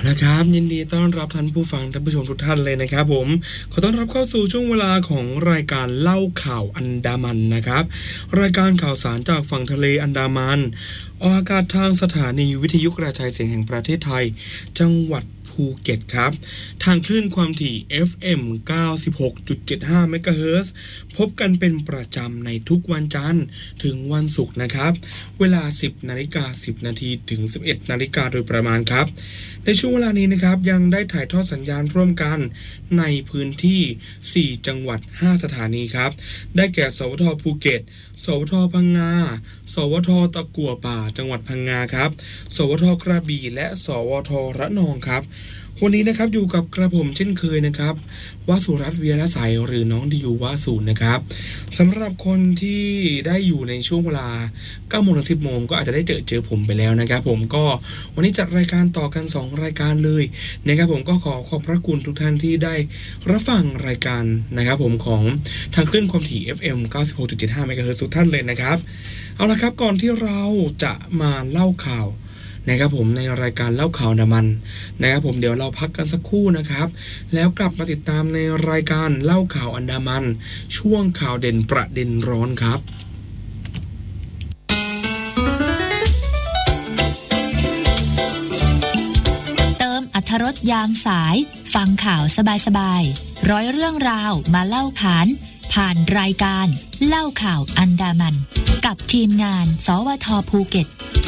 นะครับยินดีต้อนรับท่านผู้ฟังท่านผู้ชมทุกท่านเลยนะครับผมขอต้อนรับเข้าสู่ช่วงเวลาของรายการเล่าข่าวอันดามันนะครับรายการข่าวสารจากฝั่งทะเลอันดามันออกอากาศทางสถานีวิทยุกระจายเสียงแห่งประเทศไทยจังหวัดภูเก็ตครับทางคลื่นความถี่ FM 96.75 เมกะเฮิรตซ์พบกันเป็นประจำในทุกวันจันทร์ถึงวันศุกร์นะครับเวลา 10:10 นาทีถึง 11 นาฬิกาโดยประมาณครับในช่วงเวลานี้นะครับยังได้ถ่ายทอดสัญญาณร่วมกันในพื้นที่ 4 จังหวัด 5 สถานีครับได้แก่สวทภูเก็ตสวทพังงาสวทตะกั่วป่าจังหวัดพังงาครับสวทกระบี่และสวทระนองครับวันนี้นะครับอยู่กับกระผมเช่นเคยนะครับวสุรัตน์ เวียรไสยหรือน้องดิววสุนะครับสำหรับคนที่ได้อยู่ในช่วงเวลา 9 โมงถึง 10 โมงก็อาจจะได้เจอผมไปแล้วนะครับผมก็วันนี้จัดรายการต่อกัน 2 รายการเลยนะครับผมก็ขอบพระคุณทุกท่านที่ได้รับฟังรายการนะครับผมของทางคลื่นความถี่ FM 96.75 เมกะเฮิรตซ์ทุกท่านเลยนะครับเอาละครับก่อนที่เราจะมาเล่าข่าวนะครับผมในรายการเล่าข่าวอันดามันนะครับผมเดี๋ยวเราพักกันสักครู่นะครับแล้วกลับมาติดตามในรายการเล่าข่าวอันดามันช่วงข่าวเด่นประเด็นร้อนครับเติมอรรถรสยามสายฟังข่าวสบายๆร้อยเรื่องราวมาเล่าขานผ่านรายการเล่าข่าวอันดามันกับทีมงานสวทภูเก็ต